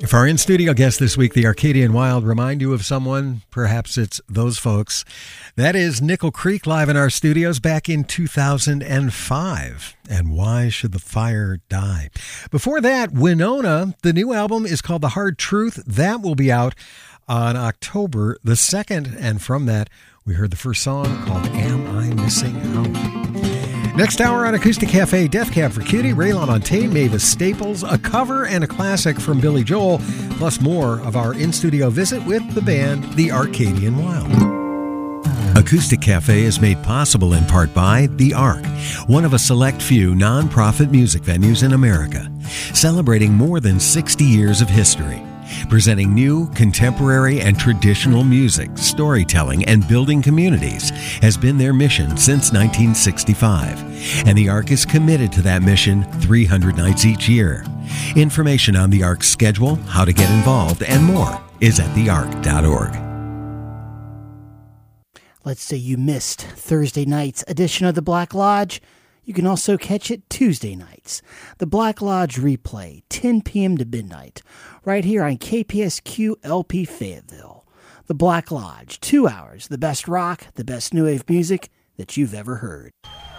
If our in-studio guest this week, the Arcadian Wild, remind you of someone, perhaps it's those folks. That is Nickel Creek live in our studios back in 2005. And Why Should the Fire Die? Before that, Winona, the new album is called The Hard Truth. That will be out on October the 2nd. And from that, we heard the first song called Am I Missing Out? Next hour on Acoustic Cafe, Death Cab for Cutie, Ray LaMontagne, Mavis Staples, a cover and a classic from Billy Joel, plus more of our in-studio visit with the band The Arcadian Wild. Acoustic Cafe is made possible in part by The Ark, one of a select few non-profit music venues in America, celebrating more than 60 years of history. Presenting new, contemporary, and traditional music, storytelling, and building communities has been their mission since 1965. And the Ark is committed to that mission 300 nights each year. Information on the Ark's schedule, how to get involved, and more is at theark.org. Let's say you missed Thursday night's edition of the Black Lodge. You can also catch it Tuesday nights. The Black Lodge replay, 10 p.m. to midnight, right here on KPSQ LP Fayetteville. The Black Lodge, 2 hours, the best rock, the best new wave music that you've ever heard.